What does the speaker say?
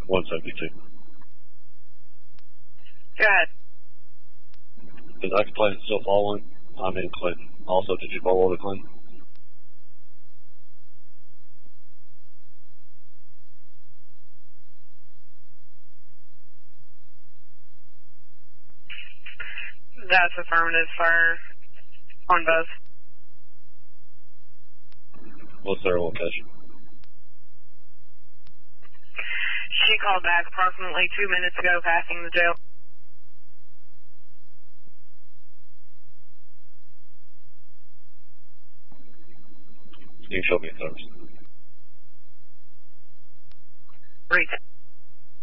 172. Go ahead. Is X Planet still following? I'm in Clinton. Also, did you follow the Clinton? That's affirmative fire on both. What's their location? She called back approximately 2 minutes ago, passing the jail. You can show me a thirst. Retail.